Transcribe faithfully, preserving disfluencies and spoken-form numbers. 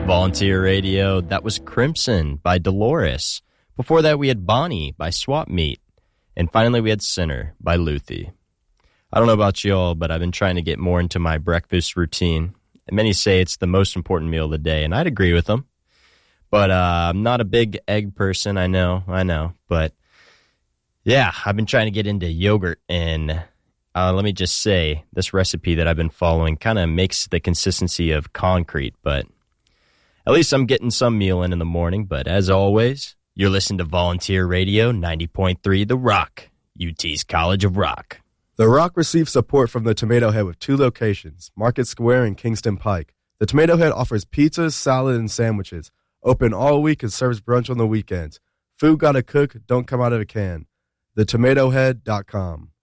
Volunteer Radio, that was Crimson by Dolores. Before that, we had Bonnie by Swap Meet. And finally, we had Sinner by Luthi. I don't know about y'all, but I've been trying to get more into my breakfast routine. And many say it's the most important meal of the day, and I'd agree with them. But uh, I'm not a big egg person, I know, I know. But yeah, I've been trying to get into yogurt, and uh, let me just say, this recipe that I've been following kind of makes the consistency of concrete, but at least I'm getting some meal in in the morning. But as always, you're listening to Volunteer Radio ninety point three The Rock, U T's College of Rock. The Rock receives support from the Tomato Head with two locations, Market Square and Kingston Pike. The Tomato Head offers pizzas, salad, and sandwiches. Open all week and serves brunch on the weekends. Food gotta cook, don't come out of a can. the tomato head dot com.